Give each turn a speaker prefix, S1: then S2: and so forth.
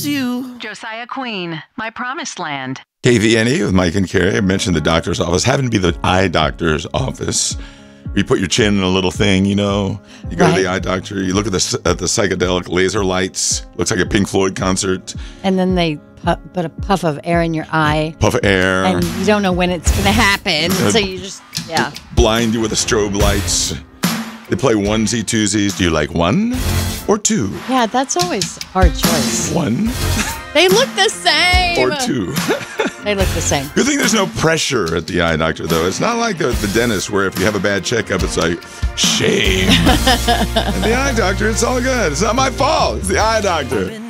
S1: choose you.
S2: Josiah Queen, my promised land.
S3: KVNE with Mike and Carrie. I mentioned the doctor's office. Having to be the eye doctor's office. You put your chin in a little thing, you know. You go to the eye doctor. You look at the psychedelic laser lights. Looks like a Pink Floyd concert.
S4: And then they put a puff of air in your eye.
S3: Puff of air.
S4: And you don't know when it's going to happen. So you just,
S3: blind you with the strobe lights. They play onesie, twosies. Do you like one or two?
S4: Yeah, that's always a hard choice.
S3: One.
S4: They look the same.
S3: Or two.
S4: They look the same.
S3: Good thing there's no pressure at the eye doctor, though. It's not like the dentist where if you have a bad checkup, it's like, shame. And the eye doctor, it's all good. It's not my fault. It's the eye doctor.